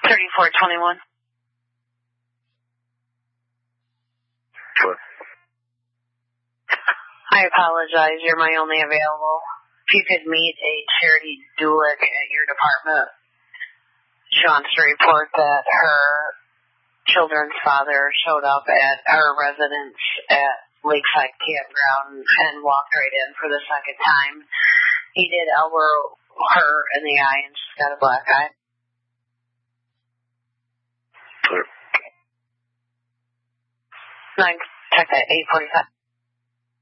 3421. Sure. I apologize. You're my only available. If you could meet a Charity Dulick at your department, she wants to report that her children's father showed up at her residence at Lakeside Campground and walked right in for the second time. He did elbow her in the eye and she's got a black eye. Clear. 9, check that, 845.